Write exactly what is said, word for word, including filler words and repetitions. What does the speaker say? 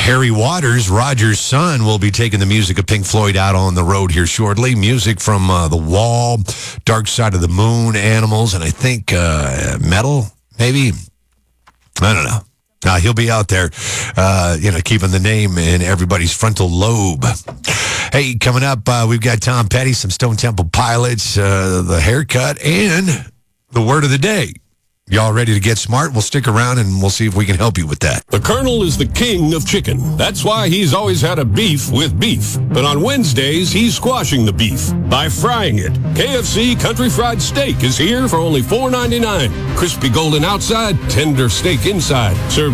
Harry Waters, Roger's son, will be taking the music of Pink Floyd out on the road here shortly. Music from uh, The Wall, Dark Side of the Moon, Animals, and I think uh, Metal, maybe? I don't know. Uh, he'll be out there, uh, you know, keeping the name in everybody's frontal lobe. Hey, coming up, uh, we've got Tom Petty, some Stone Temple Pilots, uh, the haircut, and the word of the day. Y'all ready to get smart? We'll stick around and we'll see if we can help you with that. The Colonel is the king of chicken. That's why he's always had a beef with beef. But on Wednesdays, he's squashing the beef by frying it. K F C Country Fried Steak is here for only four ninety-nine. Crispy golden outside, tender steak inside. Served